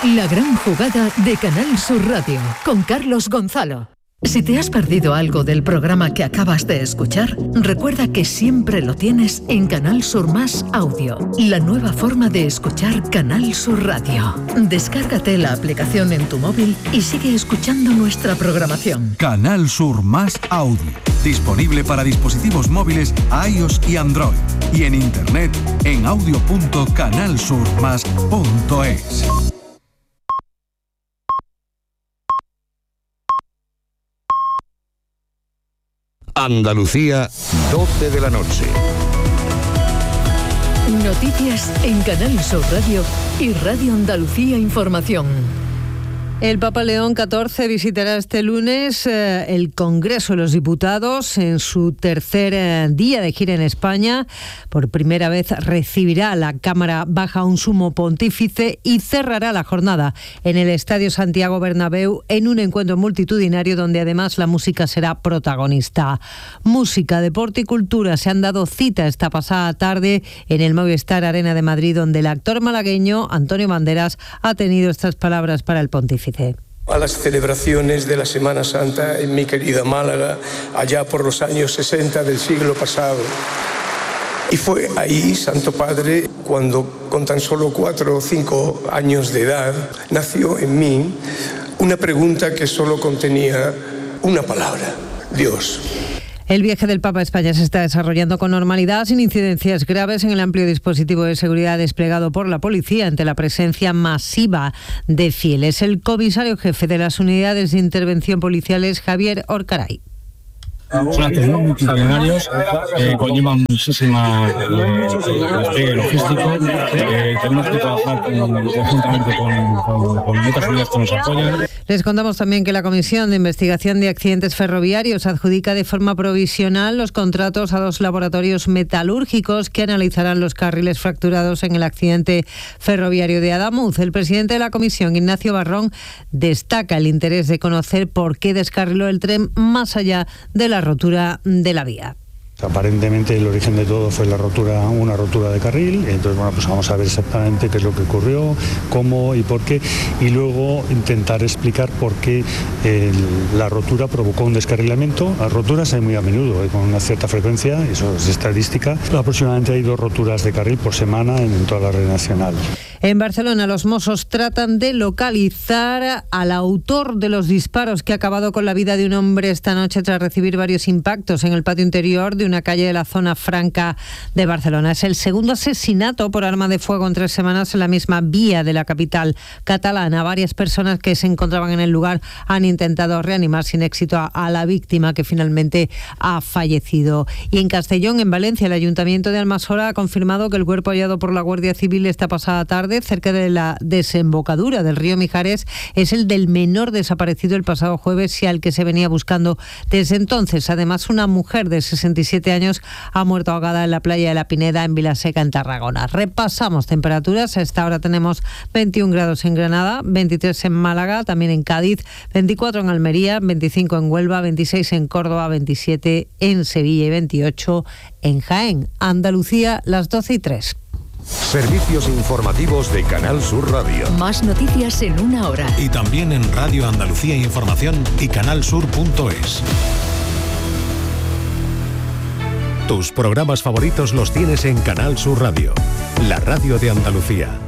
La gran jugada de Canal Sur Radio, con Carlos Gonzalo. Si te has perdido algo del programa que acabas de escuchar, recuerda que siempre lo tienes en Canal Sur Más Audio, la nueva forma de escuchar Canal Sur Radio. Descárgate la aplicación en tu móvil y sigue escuchando nuestra programación. Canal Sur Más Audio, disponible para dispositivos móviles iOS y Android, y en internet en audio.canalsurmas.es. Andalucía, 12 de la noche. Noticias en Canal Sur Radio y Radio Andalucía Información. El Papa León XIV visitará este lunes el Congreso de los Diputados en su tercer día de gira en España. Por primera vez recibirá a la Cámara Baja un sumo pontífice y cerrará la jornada en el Estadio Santiago Bernabéu en un encuentro multitudinario donde además la música será protagonista. Música, deporte y cultura se han dado cita esta pasada tarde en el Movistar Arena de Madrid, donde el actor malagueño Antonio Banderas ha tenido estas palabras para el pontífice. A las celebraciones de la Semana Santa en mi querida Málaga, allá por los años 60 del siglo pasado. Y fue ahí, Santo Padre, cuando con tan solo 4 o 5 años de edad, nació en mí una pregunta que solo contenía una palabra: Dios. El viaje del Papa a España se está desarrollando con normalidad, sin incidencias graves en el amplio dispositivo de seguridad desplegado por la policía ante la presencia masiva de fieles. El comisario jefe de las unidades de intervención policiales, Javier Orcaray. Son actos multitudinarios, conllevan muchísima despliegue logístico. Tenemos que trabajar conjuntamente con otras unidades que nos apoyan. Les contamos también que la Comisión de Investigación de Accidentes Ferroviarios adjudica de forma provisional los contratos a 2 laboratorios metalúrgicos que analizarán los carriles fracturados en el accidente ferroviario de Adamuz. El presidente de la Comisión, Ignacio Barrón, destaca el interés de conocer por qué descarriló el tren más allá de la rotura de la vía. Aparentemente el origen de todo fue una rotura de carril. Entonces, bueno, pues vamos a ver exactamente qué es lo que ocurrió, cómo y por qué, y luego intentar explicar por qué la rotura provocó un descarrilamiento. Las roturas hay muy a menudo, con una cierta frecuencia, eso es estadística. Aproximadamente hay 2 roturas de carril por semana en toda la red nacional. En Barcelona, los Mossos tratan de localizar al autor de los disparos que ha acabado con la vida de un hombre esta noche tras recibir varios impactos en el patio interior de una calle de la zona franca de Barcelona. Es el segundo asesinato por arma de fuego en 3 semanas en la misma vía de la capital catalana. Varias personas que se encontraban en el lugar han intentado reanimar sin éxito a la víctima, que finalmente ha fallecido. Y en Castellón, en Valencia, el Ayuntamiento de Almassora ha confirmado que el cuerpo hallado por la Guardia Civil esta pasada tarde cerca de la desembocadura del río Mijares es el del menor desaparecido el pasado jueves y al que se venía buscando desde entonces. Además, una mujer de 67 años ha muerto ahogada en la playa de La Pineda, en Vilaseca, en Tarragona. Repasamos temperaturas. A esta hora tenemos 21 grados en Granada, 23 en Málaga, también en Cádiz, 24 en Almería, 25 en Huelva, 26 en Córdoba, 27 en Sevilla y 28 en Jaén. Andalucía, las 12:03. Servicios informativos de Canal Sur Radio. Más noticias en 1 hora. Y también en Radio Andalucía Información y canalsur.es. Tus programas favoritos los tienes en Canal Sur Radio, la radio de Andalucía.